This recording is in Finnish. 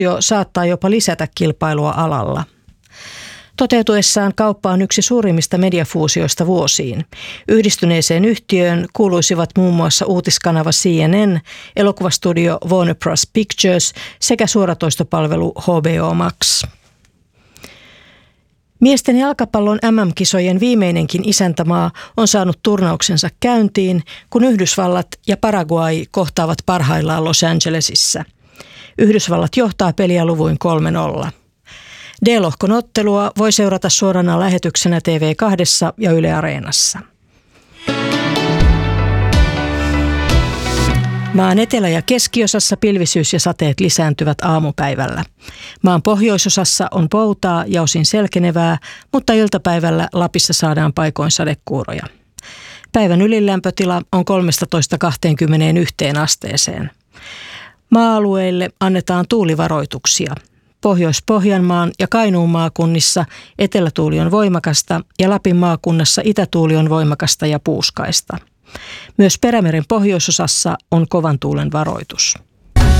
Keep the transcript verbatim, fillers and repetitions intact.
jo saattaa jopa lisätä kilpailua alalla. Toteutuessaan kauppa on yksi suurimmista mediafuusioista vuosiin. Yhdistyneeseen yhtiöön kuuluisivat muun muassa uutiskanava C N N, elokuvastudio Warner Bros. Pictures sekä suoratoistopalvelu H B O Max. Miesten jalkapallon M M-kisojen viimeinenkin isäntämaa on saanut turnauksensa käyntiin, kun Yhdysvallat ja Paraguay kohtaavat parhaillaan Los Angelesissa. Yhdysvallat johtaa peliä luvuin kolme nolla. D-lohkon ottelua voi seurata suorana lähetyksenä T V kaksi ja Yle Areenassa. Maan etelä- ja keskiosassa pilvisyys ja sateet lisääntyvät aamupäivällä. Maan pohjoisosassa on poutaa ja osin selkenevää, mutta iltapäivällä Lapissa saadaan paikoin sadekuuroja. Päivän ylilämpötila on kolmetoista kaksikymmentäyksi asteeseen. Maa-alueille annetaan tuulivaroituksia. Pohjois-Pohjanmaan ja Kainuun maakunnissa etelätuuli on voimakasta ja Lapin maakunnassa itätuuli on voimakasta ja puuskaista. Myös Perämeren pohjoisosassa on kovan tuulen varoitus.